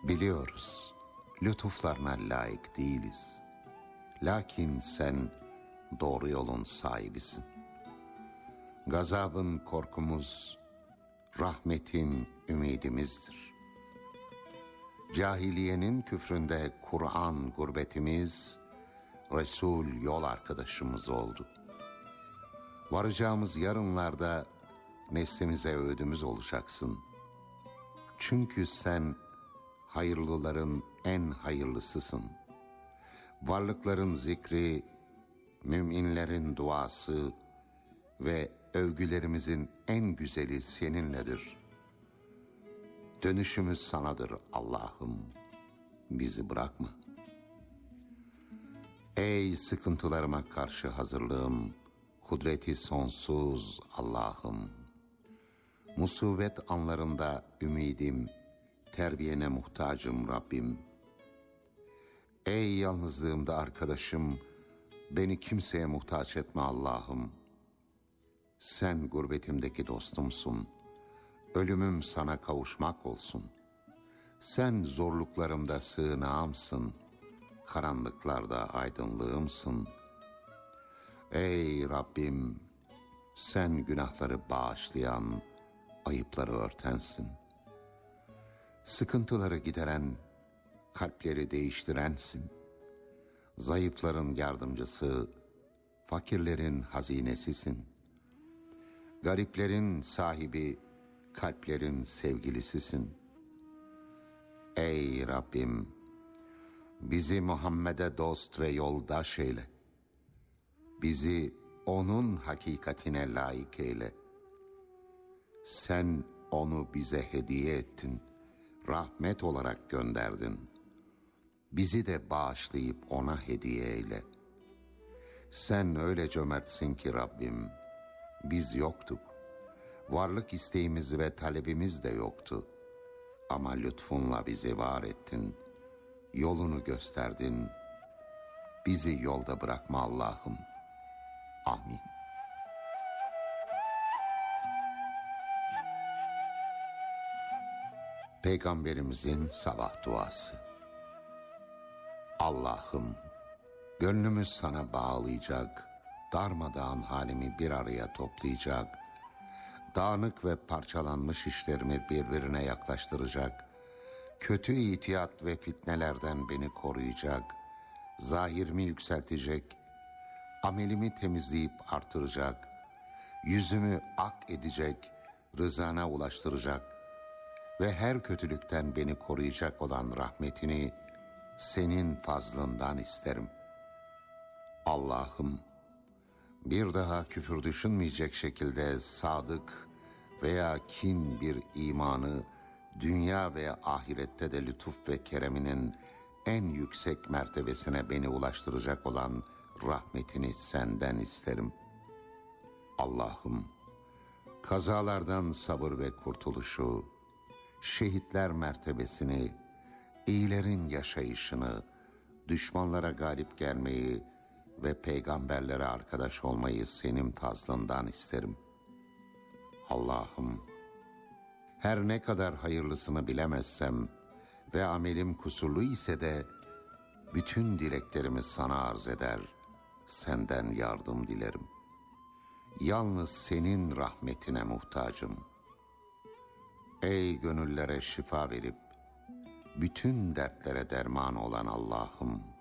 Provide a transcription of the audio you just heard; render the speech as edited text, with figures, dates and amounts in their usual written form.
Biliyoruz, lütuflarına layık değiliz. Lakin sen doğru yolun sahibisin. Gazabın korkumuz, rahmetin ümidimizdir. Cahiliyenin küfründe Kur'an gurbetimiz, Resul yol arkadaşımız oldu. Varacağımız yarınlarda neslimize öğüdümüz olacaksın. Çünkü sen hayırlıların en hayırlısısın. Varlıkların zikri, müminlerin duası ve övgülerimizin en güzeli seninledir. Dönüşümüz sanadır Allah'ım, bizi bırakma. Ey sıkıntılarıma karşı hazırlığım, kudreti sonsuz Allah'ım. Musibet anlarında ümidim, terbiyene muhtacım Rabbim. Ey yalnızlığımda arkadaşım, beni kimseye muhtaç etme Allah'ım. Sen gurbetimdeki dostumsun, ölümüm sana kavuşmak olsun. Sen zorluklarımda sığınağımsın, karanlıklarda aydınlığımsın. Ey Rabbim, sen günahları bağışlayan, ayıpları örtensin. Sıkıntıları gideren, kalpleri değiştirensin. Zayıfların yardımcısı, fakirlerin hazinesisin. Gariplerin sahibi, kalplerin sevgilisisin. Ey Rabbim, bizi Muhammed'e dost ve yoldaş eyle. Bizi onun hakikatine layık eyle. Sen onu bize hediye ettin, rahmet olarak gönderdin. Bizi de bağışlayıp ona hediye eyle. Sen öyle cömertsin ki Rabbim, biz yoktuk. Varlık isteğimiz ve talebimiz de yoktu. Ama lütfunla bizi var ettin. Yolunu gösterdin. Bizi yolda bırakma Allah'ım. Amin. Peygamberimizin sabah duası. Allah'ım, gönlümüz sana bağlayacak, darmadağın halimi bir araya toplayacak, dağınık ve parçalanmış işlerimi birbirine yaklaştıracak, kötü itiyat ve fitnelerden beni koruyacak, zahirimi yükseltecek, amelimi temizleyip artıracak, yüzümü ak edecek, rızana ulaştıracak ve her kötülükten beni koruyacak olan rahmetini senin fazlından isterim. Allah'ım, bir daha küfür düşünmeyecek şekilde sadık veya kin bir imanı dünya ve ahirette de lütuf ve kereminin en yüksek mertebesine beni ulaştıracak olan rahmetini senden isterim. Allah'ım, kazalardan sabır ve kurtuluşu, şehitler mertebesini, iyilerin yaşayışını, düşmanlara galip gelmeyi ve peygamberlere arkadaş olmayı senin fazlından isterim. Allah'ım, her ne kadar hayırlısını bilemezsem ve amelim kusurlu ise de bütün dileklerimi sana arz eder, senden yardım dilerim. Yalnız senin rahmetine muhtacım. Ey gönüllere şifa verip bütün dertlere derman olan Allah'ım,